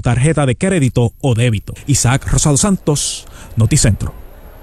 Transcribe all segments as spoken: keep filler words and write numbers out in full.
con tarjeta de crédito o débito. Isaac Rosado Santos, Noticentro.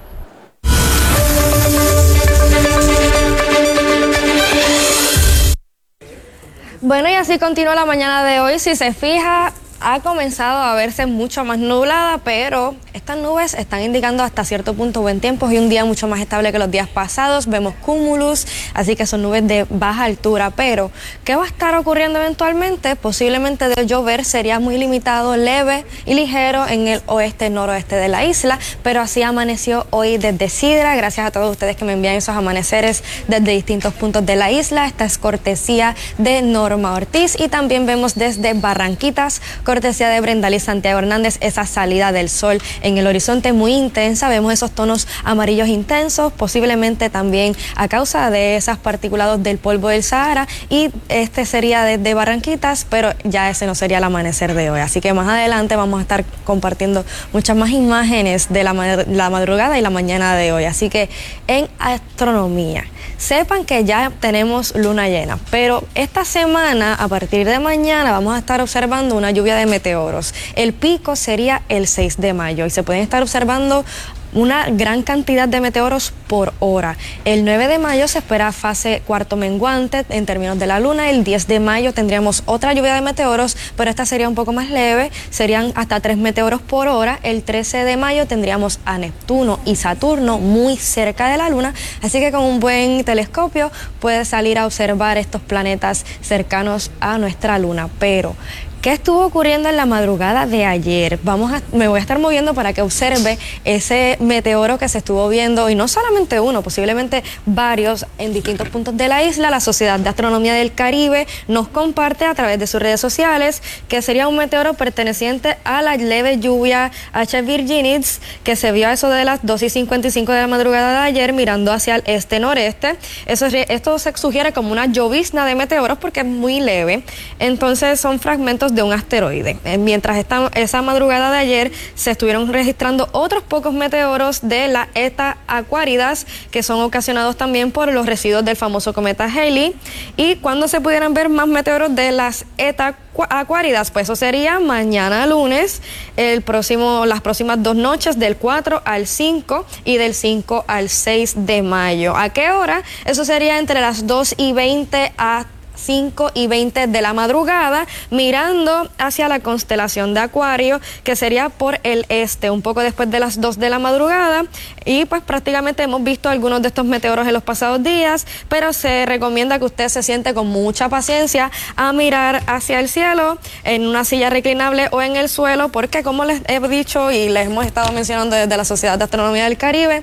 Bueno, y así continúa la mañana de hoy. Si se fija, ha comenzado a verse mucho más nublada, pero estas nubes están indicando hasta cierto punto buen tiempo y un día mucho más estable que los días pasados. Vemos cúmulos, así que son nubes de baja altura, pero ¿qué va a estar ocurriendo eventualmente? Posiblemente de llover sería muy limitado, leve y ligero en el oeste, noroeste de la isla, pero así amaneció hoy desde Sidra. Gracias a todos ustedes que me envían esos amaneceres desde distintos puntos de la isla. Esta es cortesía de Norma Ortiz y también vemos desde Barranquitas, cortesía de Brendalí Santiago Hernández, esa salida del sol en el horizonte muy intensa. Vemos esos tonos amarillos intensos, posiblemente también a causa de esas partículas del polvo del Sahara, y este sería desde Barranquitas, pero ya ese no sería el amanecer de hoy. Así que más adelante vamos a estar compartiendo muchas más imágenes de la, la madrugada y la mañana de hoy. Así que en astronomía, sepan que ya tenemos luna llena, pero esta semana, a partir de mañana, vamos a estar observando una lluvia de meteoros. El pico sería el seis de mayo y se pueden estar observando una gran cantidad de meteoros por hora. El nueve de mayo se espera fase cuarto menguante en términos de la luna. El diez de mayo tendríamos otra lluvia de meteoros, pero esta sería un poco más leve, serían hasta tres meteoros por hora. El trece de mayo tendríamos a Neptuno y Saturno muy cerca de la luna, así que con un buen telescopio puedes salir a observar estos planetas cercanos a nuestra luna. Pero ¿qué estuvo ocurriendo en la madrugada de ayer? Vamos a, me voy a estar moviendo para que observe ese meteoro que se estuvo viendo, y no solamente uno, posiblemente varios en distintos puntos de la isla. La Sociedad de Astronomía del Caribe nos comparte a través de sus redes sociales que sería un meteoro perteneciente a la leve lluvia H. Virginis, que se vio a eso de las dos y cincuenta y cinco de la madrugada de ayer, mirando hacia el este-noreste. Eso, esto se sugiere como una llovizna de meteoros porque es muy leve, entonces son fragmentos de un asteroide. Mientras esta, esa madrugada de ayer se estuvieron registrando otros pocos meteoros de la Eta Aquaridas, que son ocasionados también por los residuos del famoso cometa Halley. Y cuando se pudieran ver más meteoros de las Eta Aquaridas, pues eso sería mañana lunes, el próximo, las próximas dos noches, del cuatro al cinco y del cinco al seis de mayo. ¿A qué hora? Eso sería entre las dos y veinte a cinco y veinte de la madrugada, mirando hacia la constelación de Acuario, que sería por el este, un poco después de las dos de la madrugada. Y pues prácticamente hemos visto algunos de estos meteoros en los pasados días, pero se recomienda que usted se siente con mucha paciencia a mirar hacia el cielo en una silla reclinable o en el suelo, porque como les he dicho y les hemos estado mencionando desde la Sociedad de Astronomía del Caribe,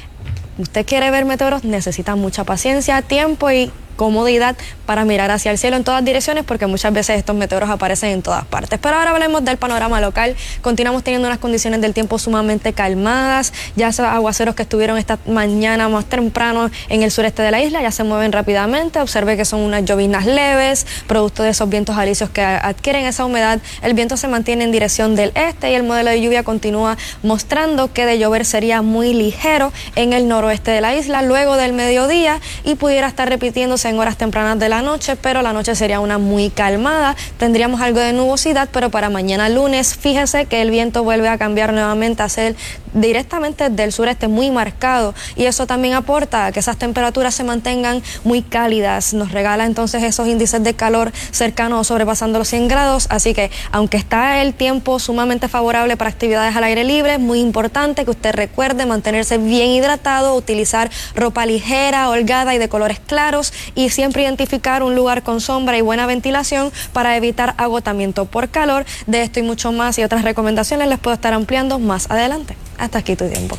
usted quiere ver meteoros, necesita mucha paciencia, tiempo y comodidad para mirar hacia el cielo en todas direcciones, porque muchas veces estos meteoros aparecen en todas partes. Pero ahora hablemos del panorama local. Continuamos teniendo unas condiciones del tiempo sumamente calmadas. Ya esos aguaceros que estuvieron esta mañana más temprano en el sureste de la isla ya se mueven rápidamente. Observe que son unas lloviznas leves, producto de esos vientos alisios que adquieren esa humedad. El viento se mantiene en dirección del este y el modelo de lluvia continúa mostrando que de llover sería muy ligero en el noroeste de la isla luego del mediodía y pudiera estar repitiéndose en horas tempranas de la noche, pero la noche sería una muy calmada. Tendríamos algo de nubosidad, pero para mañana lunes, fíjese que el viento vuelve a cambiar nuevamente a ser directamente del sureste muy marcado, y eso también aporta a que esas temperaturas se mantengan muy cálidas. Nos regala entonces esos índices de calor cercanos o sobrepasando los cien grados, así que aunque está el tiempo sumamente favorable para actividades al aire libre, es muy importante que usted recuerde mantenerse bien hidratado, utilizar ropa ligera, holgada y de colores claros, y siempre identificar un lugar con sombra y buena ventilación para evitar agotamiento por calor. De esto y mucho más y otras recomendaciones les puedo estar ampliando más adelante. Hasta aquí tu tiempo.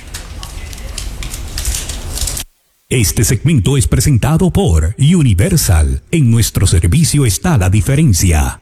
Este segmento es presentado por Universal. En nuestro servicio está la diferencia.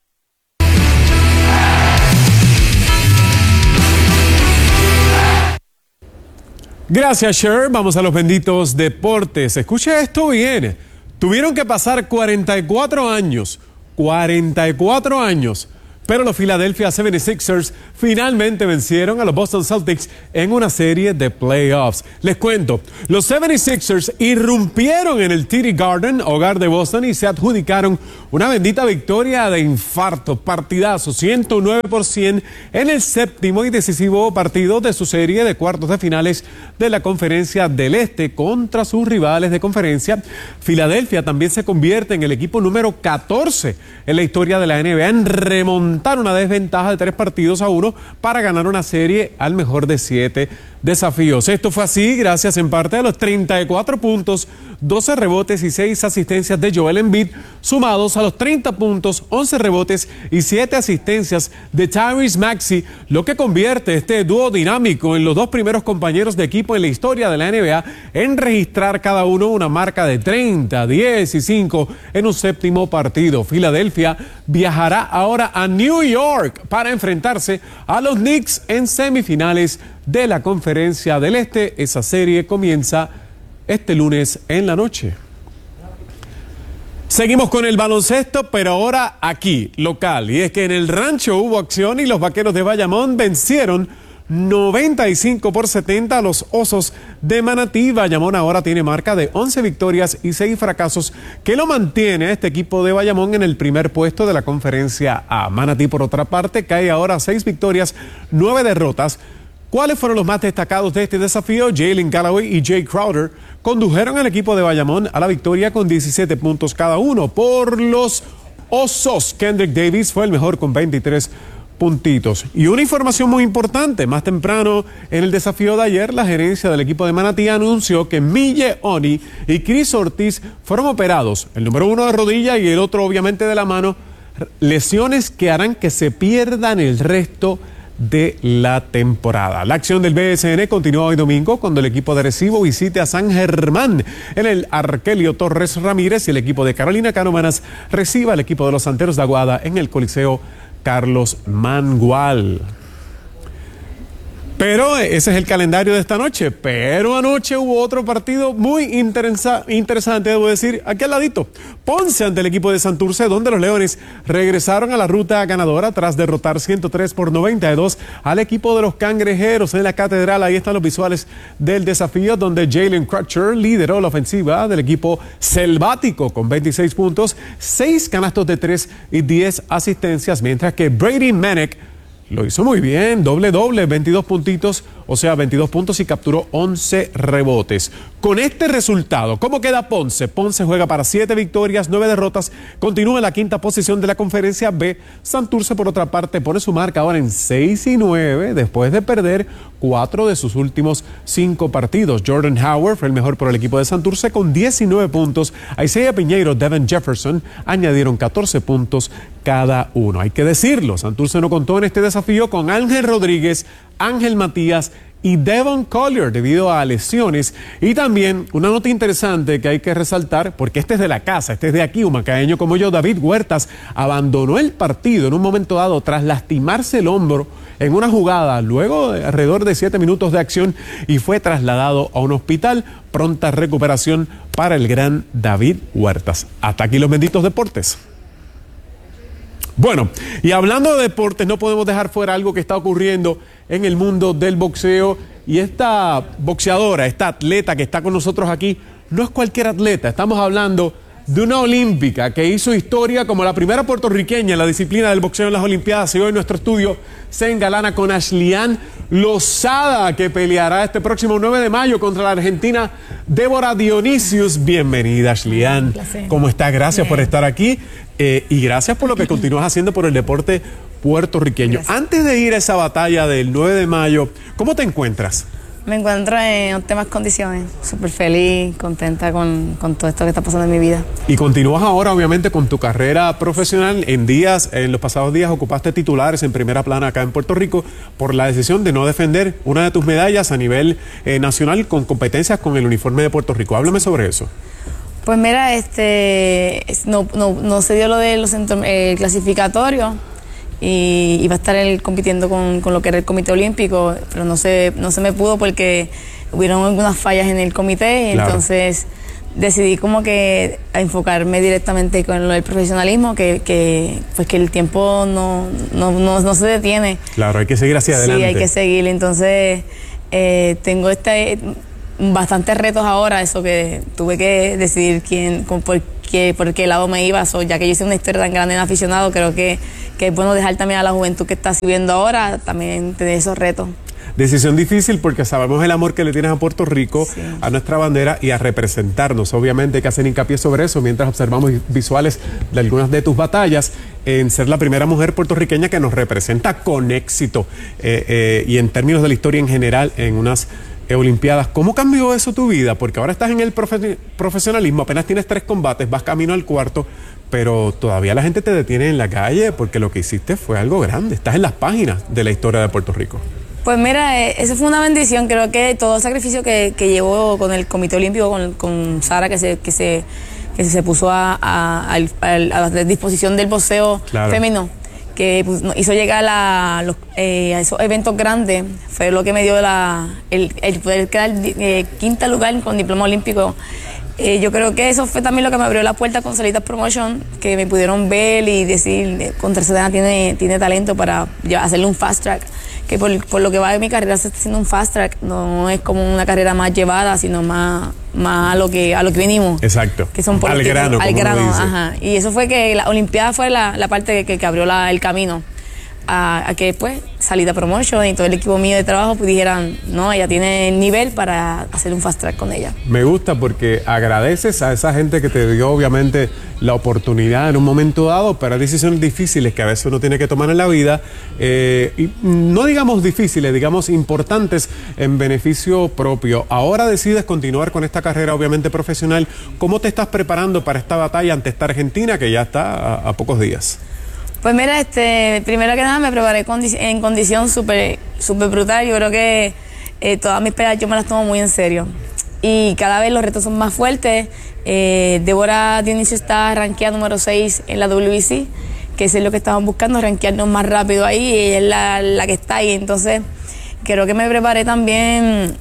Gracias, Cher. Vamos a los benditos deportes. Escuche esto bien. Tuvieron que pasar cuarenta y cuatro años, cuarenta y cuatro años, pero los Philadelphia setenta y seis ers finalmente vencieron a los Boston Celtics en una serie de playoffs. Les cuento, los setenta y seis ers irrumpieron en el T D Garden, hogar de Boston, y se adjudicaron Una bendita victoria de infarto, partidazo, ciento nueve por ciento en el séptimo y decisivo partido de su serie de cuartos de finales de la Conferencia del Este contra sus rivales de conferencia. Filadelfia también se convierte en el equipo número catorce en la historia de la N B A en remontar una desventaja de tres partidos a uno para ganar una serie al mejor de siete desafíos. Esto fue así gracias en parte a los treinta y cuatro puntos, doce rebotes y seis asistencias de Joel Embiid, sumados a los treinta puntos, once rebotes y siete asistencias de Tyrese Maxey, lo que convierte este dúo dinámico en los dos primeros compañeros de equipo en la historia de la N B A en registrar cada uno una marca de treinta, diez y cinco en un séptimo partido. Filadelfia viajará ahora a New York para enfrentarse a los Knicks en semifinales de la Conferencia del Este. Esa serie comienza este lunes en la noche. Seguimos con el baloncesto, pero ahora aquí, local. Y es que en el Rancho hubo acción y los Vaqueros de Bayamón vencieron noventa y cinco por setenta a los Osos de Manatí. Bayamón ahora tiene marca de once victorias y seis fracasos, que lo mantiene a este equipo de Bayamón en el primer puesto de la Conferencia A. Manatí, por otra parte, cae ahora a seis victorias, nueve derrotas. ¿Cuáles fueron los más destacados de este desafío? Jalen Galloway y Jay Crowder condujeron al equipo de Bayamón a la victoria con diecisiete puntos cada uno. Por los Osos, Kendrick Davis fue el mejor con veintitrés puntitos. Y una información muy importante, más temprano en el desafío de ayer, la gerencia del equipo de Manatí anunció que Mille Oni y Chris Ortiz fueron operados, el número uno de rodilla y el otro obviamente de la mano, lesiones que harán que se pierdan el resto de la temporada. La acción del B S N continúa hoy domingo cuando el equipo de Arecibo visite a San Germán en el Arkelio Torres Ramírez y el equipo de Carolina Canomanas reciba al equipo de los Santeros de Aguada en el Coliseo Carlos Mangual. Pero ese es el calendario de esta noche. Pero anoche hubo otro partido muy interesa- interesante, debo decir, aquí al ladito. Ponce ante el equipo de Santurce, donde los Leones regresaron a la ruta ganadora tras derrotar ciento tres por noventa y dos al equipo de los Cangrejeros en la Catedral. Ahí están los visuales del desafío, donde Jalen Crutcher lideró la ofensiva del equipo selvático con veintiséis puntos, seis canastos de tres y diez asistencias, mientras que Brady Manek lo hizo muy bien, doble doble, veintidós puntitos, o sea, veintidós puntos y capturó once rebotes. Con este resultado, ¿cómo queda Ponce? Ponce juega para siete victorias, nueve derrotas, continúa en la quinta posición de la Conferencia B. Santurce, por otra parte, pone su marca ahora en seis y nueve, después de perder cuatro de sus últimos cinco partidos. Jordan Howard fue el mejor por el equipo de Santurce con diecinueve puntos. Isaiah Piñeiro, Devin Jefferson añadieron catorce puntos cada uno. Hay que decirlo, Santurce no contó en este desafío con Ángel Rodríguez, Ángel Matías y Devon Collier debido a lesiones. Y también una nota interesante que hay que resaltar, porque este es de la casa, este es de aquí, un macaeño como yo, David Huertas abandonó el partido en un momento dado tras lastimarse el hombro en una jugada, luego de alrededor de siete minutos de acción, y fue trasladado a un hospital. Pronta recuperación para el gran David Huertas. Hasta aquí los benditos deportes. Bueno, y hablando de deportes, no podemos dejar fuera algo que está ocurriendo en el mundo del boxeo. Y esta boxeadora, esta atleta que está con nosotros aquí, no es cualquier atleta. Estamos hablando de una olímpica que hizo historia como la primera puertorriqueña en la disciplina del boxeo en las Olimpiadas. Y hoy en nuestro estudio se engalana con Ashleighan Lozada, que peleará este próximo nueve de mayo contra la argentina Débora Dionisius. Bienvenida, Ashleighan. ¿Cómo estás? Gracias Bien. por estar aquí eh, y gracias por lo que continúas haciendo por el deporte puertorriqueño. Gracias. Antes de ir a esa batalla del nueve de mayo, ¿cómo te encuentras? Me encuentro en óptimas condiciones, súper feliz, contenta con, con todo esto que está pasando en mi vida. Y continúas ahora, obviamente, con tu carrera profesional. En días, en los pasados días, ocupaste titulares en primera plana acá en Puerto Rico por la decisión de no defender una de tus medallas a nivel eh, nacional con competencias con el uniforme de Puerto Rico. Háblame sobre eso. Pues mira, este, no, no, no se dio lo del eh, clasificatorio. Y iba a estar él compitiendo con, con lo que era el Comité Olímpico, pero no se, no se me pudo porque hubieron algunas fallas en el comité, claro. Entonces decidí como que a enfocarme directamente con lo del profesionalismo, que, que pues que el tiempo no, no, no, no se detiene. Claro, hay que seguir hacia adelante. Sí, hay que seguir, entonces eh, tengo este bastantes retos ahora, eso que tuve que decidir quién, por, que por qué lado me iba. So, ya que yo hice una historia tan grande en aficionado, creo que, que es bueno dejar también a la juventud que está subiendo ahora también tener esos retos. Decisión difícil porque sabemos el amor que le tienes a Puerto Rico, sí, a nuestra bandera y a representarnos. Obviamente hay que hacer hincapié sobre eso mientras observamos visuales de algunas de tus batallas en ser la primera mujer puertorriqueña que nos representa con éxito eh, eh, y en términos de la historia en general en unas eh, Olimpiadas. ¿Cómo cambió eso tu vida? Porque ahora estás en el profe profesionalismo, apenas tienes tres combates, vas camino al cuarto, pero todavía la gente te detiene en la calle porque lo que hiciste fue algo grande. Estás en las páginas de la historia de Puerto Rico. Pues mira, eh, eso fue una bendición. Creo que todo el sacrificio que, que llevó con el Comité Olímpico, con, con Sara, que se, que se, que se puso a, a, a, a la disposición del boxeo claro. femenino, que pues, nos hizo llegar a, los, eh, a esos eventos grandes, fue lo que me dio la, el, el poder quedar eh, quinta lugar con diploma olímpico. Eh, yo creo que eso fue también lo que me abrió la puerta con Salitas Promotion, que me pudieron ver y decir, contra Sedena tiene, tiene talento para ya, hacerle un fast track. Que por, por lo que va de mi carrera se está haciendo un fast track, no es como una carrera más llevada, sino más, más a lo que a lo que venimos. Exacto. Que son al grano, al grano, dice. Ajá. Y eso fue que la Olimpiada fue la, la parte que, que abrió la, el camino a, a que pues Salida Promotion y todo el equipo mío de trabajo pues dijeran, no, ella tiene el nivel para hacer un fast track con ella. Me gusta porque agradeces a esa gente que te dio obviamente la oportunidad en un momento dado, pero hay decisiones difíciles que a veces uno tiene que tomar en la vida, eh, y no digamos difíciles, digamos importantes en beneficio propio. Ahora decides continuar con esta carrera obviamente profesional. ¿Cómo te estás preparando para esta batalla ante esta Argentina que ya está a, a pocos días? Pues mira, este, primero que nada me preparé condi en condición súper súper brutal. Yo creo que eh, todas mis peleas yo me las tomo muy en serio. Y cada vez los retos son más fuertes. Eh, Débora Dionisio está rankeada número seis en la W B C, que eso es lo que estamos buscando, rankearnos más rápido ahí, y ella es la, la que está ahí. Entonces, creo que me preparé también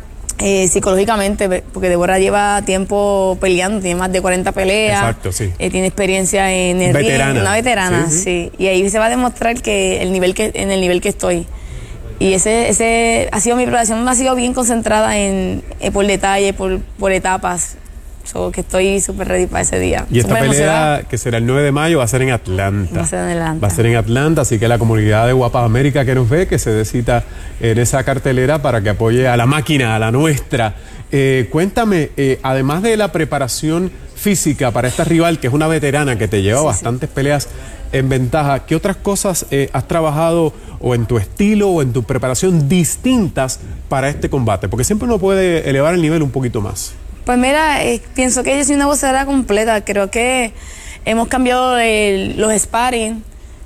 Eh, psicológicamente, porque Débora lleva tiempo peleando, tiene más de cuarenta peleas. Exacto, sí. Eh, tiene experiencia en el veterana. ring, una veterana, sí, sí. sí. Y ahí se va a demostrar que el nivel que en el nivel que estoy. Y ese ese ha sido mi preparación, ha sido bien concentrada en, en por detalle, por, por etapas. So, que estoy súper ready para ese día. Y esta super pelea, emocionada, que será el nueve de mayo, va a ser en Atlanta. Va a ser en Atlanta. Va a ser en Atlanta, así que la comunidad de Guapas América que nos ve, que se dé cita en esa cartelera para que apoye a la máquina, a la nuestra. Eh, cuéntame, eh, además de la preparación física para esta rival, que es una veterana que te lleva sí, bastantes sí. peleas en ventaja, ¿qué otras cosas eh, has trabajado o en tu estilo o en tu preparación distintas para este combate? Porque siempre uno puede elevar el nivel un poquito más. Pues mira, eh, pienso que yo soy una boxeadora completa. Creo que hemos cambiado el, los sparring,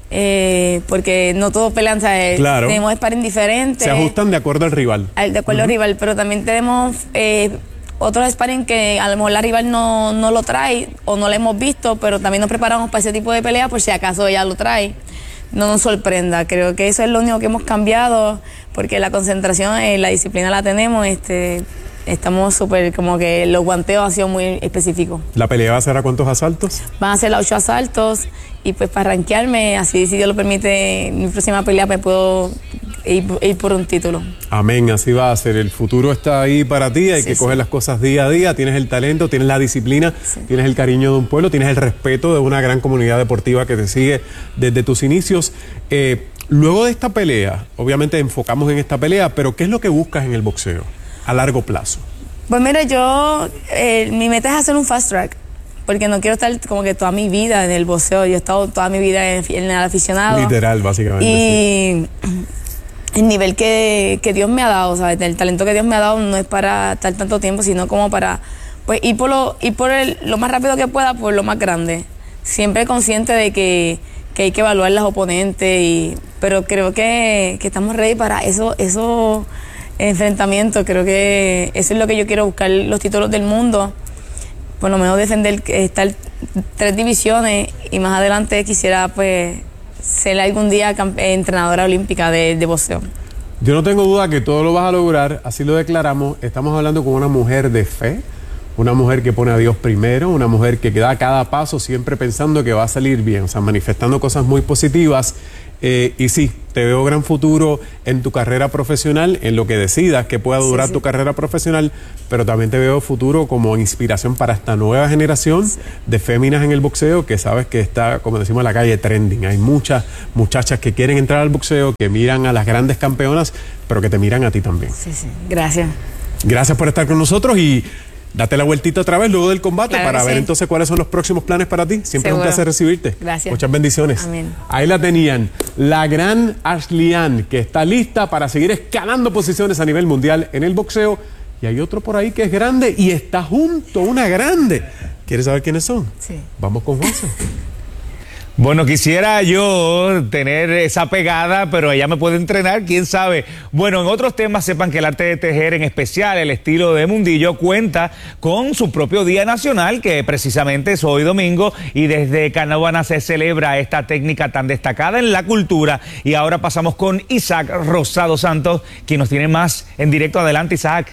eh, porque no todos pelean, o sea, claro. tenemos sparring diferentes. Se ajustan de acuerdo al rival. Al, de acuerdo uh-huh. al rival, pero también tenemos eh, otros sparring que a lo mejor la rival no, no lo trae o no lo hemos visto, pero también nos preparamos para ese tipo de pelea por si acaso ella lo trae. No nos sorprenda. Creo que eso es lo único que hemos cambiado, porque la concentración, eh, la disciplina la tenemos, este... Estamos súper, como que los guanteos han sido muy específicos. ¿La pelea va a ser a cuántos asaltos? Van a ser a ocho asaltos y pues para rankearme, así si Dios lo permite, en mi próxima pelea me puedo ir, ir por un título. Amén, así va a ser. El futuro está ahí para ti, hay sí, que sí. coger las cosas día a día. Tienes el talento, tienes la disciplina, sí. tienes el cariño de un pueblo, tienes el respeto de una gran comunidad deportiva que te sigue desde tus inicios. Eh, luego de esta pelea, obviamente enfocamos en esta pelea, pero ¿qué es lo que buscas en el boxeo a largo plazo? Pues mira, yo, eh, mi meta es hacer un fast track, porque no quiero estar como que toda mi vida en el boxeo. Yo he estado toda mi vida en, en el aficionado. Literal, básicamente. Y sí. el nivel que, que Dios me ha dado, ¿sabes? El talento que Dios me ha dado no es para estar tanto tiempo, sino como para pues ir por lo, ir por el, lo más rápido que pueda, por lo más grande. Siempre consciente de que, que hay que evaluar las oponentes, y, pero creo que, que estamos ready para eso, eso enfrentamiento. Creo que eso es lo que yo quiero, buscar los títulos del mundo, por lo menos defender, estar tres divisiones, y más adelante quisiera pues ser algún día entrenadora olímpica de, de boxeo. Yo no tengo duda que todo lo vas a lograr, así lo declaramos. Estamos hablando con una mujer de fe, una mujer que pone a Dios primero, una mujer que da cada paso siempre pensando que va a salir bien, o sea, manifestando cosas muy positivas, eh, y sí, te veo gran futuro en tu carrera profesional, en lo que decidas que pueda durar sí, sí. tu carrera profesional, pero también te veo futuro como inspiración para esta nueva generación sí. de féminas en el boxeo, que sabes que está, como decimos en la calle, trending. Hay muchas muchachas que quieren entrar al boxeo, que miran a las grandes campeonas, pero que te miran a ti también. Sí, sí. Gracias. Gracias por estar con nosotros y date la vueltita otra vez luego del combate claro para ver sí. entonces cuáles son los próximos planes para ti. Siempre Seguro. Es un placer recibirte. Gracias. Muchas bendiciones. Amén. Ahí la tenían, la gran Ashley Ann, que está lista para seguir escalando posiciones a nivel mundial en el boxeo. Y hay otro por ahí que es grande y está junto, una grande. ¿Quieres saber quiénes son? Sí. Vamos con José. Bueno, quisiera yo tener esa pegada, pero ella me puede entrenar, quién sabe. Bueno, en otros temas, sepan que el arte de tejer, en especial el estilo de Mundillo, cuenta con su propio Día Nacional, que precisamente es hoy domingo, y desde Canóvanas se celebra esta técnica tan destacada en la cultura. Y ahora pasamos con Isaac Rosado Santos, quien nos tiene más en directo. Adelante, Isaac.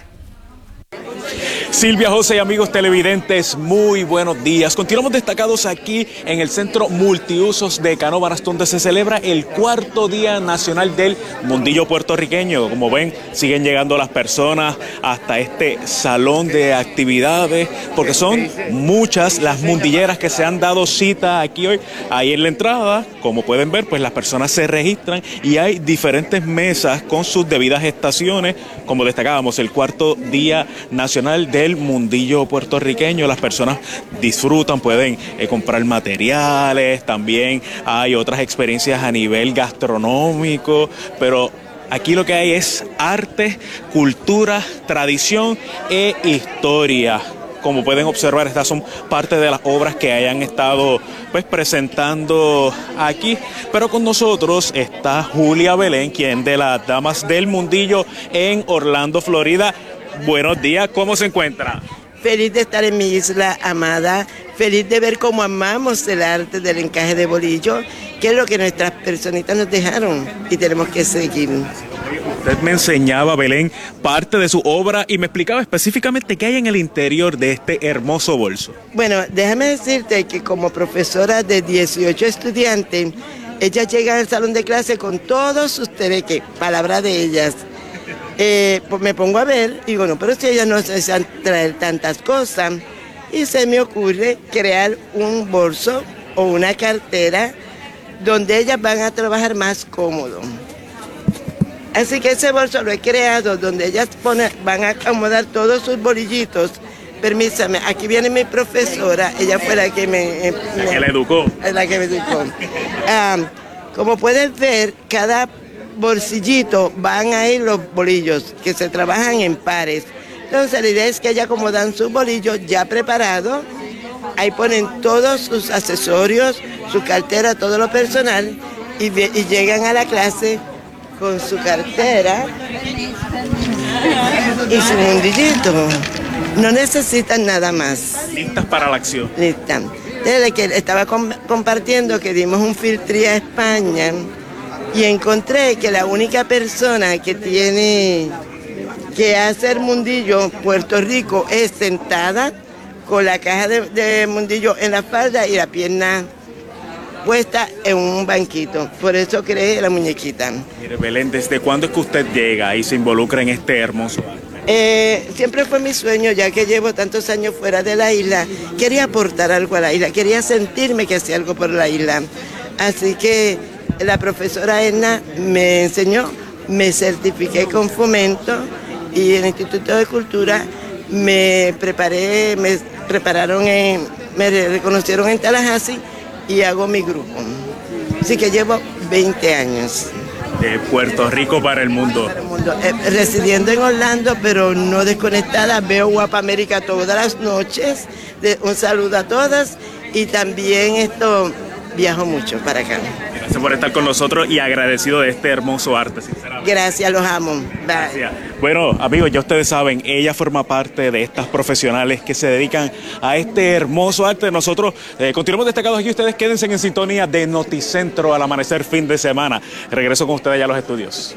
Silvia, José y amigos televidentes, muy buenos días. Continuamos destacados aquí en el Centro Multiusos de Canóvanas, donde se celebra el cuarto Día Nacional del Mundillo puertorriqueño. Como ven, siguen llegando las personas hasta este salón de actividades, porque son muchas las mundilleras que se han dado cita aquí hoy. Ahí en la entrada, como pueden ver, pues las personas se registran y hay diferentes mesas con sus debidas estaciones. Como destacábamos, el cuarto Día Nacional del Mundillo puertorriqueño, las personas disfrutan, pueden eh, comprar materiales, también hay otras experiencias a nivel gastronómico, pero aquí lo que hay es arte, cultura, tradición e historia. Como pueden observar, estas son parte de las obras que hayan estado pues presentando aquí. Pero con nosotros está Julia Belén, quien de las Damas del Mundillo en Orlando, Florida. Buenos días, ¿cómo se encuentra? Feliz de estar en mi isla amada, feliz de ver cómo amamos el arte del encaje de bolillo, que es lo que nuestras personitas nos dejaron y tenemos que seguir. Usted me enseñaba, Belén, parte de su obra y me explicaba específicamente qué hay en el interior de este hermoso bolso. Bueno, déjame decirte que como profesora de dieciocho estudiantes, ellas llegan al salón de clase con todos sus tebeques, palabra de ellas. Eh, pues me pongo a ver y digo, no, pero si ellas no se saben traer tantas cosas, y se me ocurre crear un bolso o una cartera donde ellas van a trabajar más cómodo. Así que ese bolso lo he creado donde ellas ponen, van a acomodar todos sus bolillitos. Permísame, aquí viene mi profesora, ella fue la que me... La me, que la educó. La que me educó. Um, como puedes ver, cada bolsillito van a ir los bolillos que se trabajan en pares. Entonces la idea es que ellas acomodan sus bolillos ya preparados, ahí ponen todos sus accesorios, su cartera, todo lo personal y, y llegan a la clase con su cartera y su mundillito. No necesitan nada más. Listas para la acción. Listas. Desde que estaba com compartiendo que dimos un field trip a España y encontré que la única persona que tiene que hacer mundillo Puerto Rico es sentada con la caja de, de mundillo en la espalda y la pierna puesta en un banquito. Por eso creé la muñequita. Mire, Belén, ¿desde cuándo es que usted llega y se involucra en este hermoso arte? Eh, siempre fue mi sueño, ya que llevo tantos años fuera de la isla. Quería aportar algo a la isla, quería sentirme que hacía algo por la isla. Así que la profesora Edna me enseñó, me certifiqué con Fomento y el Instituto de Cultura me preparé, me prepararon, en, me reconocieron en Tallahassee y hago mi grupo. Así que llevo veinte años. De Puerto Rico para el mundo. Para el mundo. Eh, residiendo en Orlando, pero no desconectada, veo Guapa América todas las noches. De, un saludo a todas y también esto viajo mucho para acá. Gracias por estar con nosotros y agradecido de este hermoso arte, sinceramente. Gracias, los amo. Bye. Gracias. Bueno, amigos, ya ustedes saben, ella forma parte de estas profesionales que se dedican a este hermoso arte. Nosotros eh, continuamos destacados aquí. Ustedes quédense en sintonía de Noticentro al amanecer fin de semana. Regreso con ustedes ya a los estudios.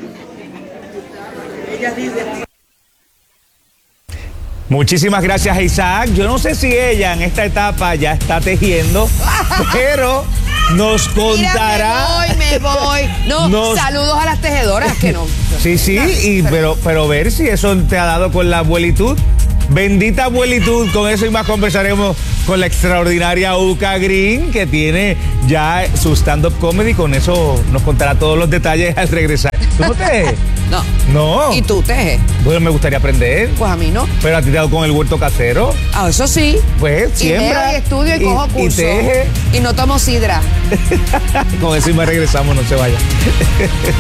Muchísimas gracias, Isaac. Yo no sé si ella en esta etapa ya está tejiendo, pero nos contará. Mira, me voy, me voy. No, Nos- saludos a las tejedoras que no. Sí, sí, y, pero, pero ver si eso te ha dado con la abuelitud. Bendita abuelitud, con eso y más conversaremos con la extraordinaria Uka Green, que tiene ya su stand-up comedy. Con eso nos contará todos los detalles al regresar. ¿Tú no tejes? No. No. ¿Y tú tejes? Bueno, me gustaría aprender. Pues a mí no. Pero a ti te ha dado con el huerto casero. Ah, eso sí. Pues Y leo siembra. y estudio y, cojo y cursos. teje. Y no tomo sidra. Con eso y más regresamos, no se vaya.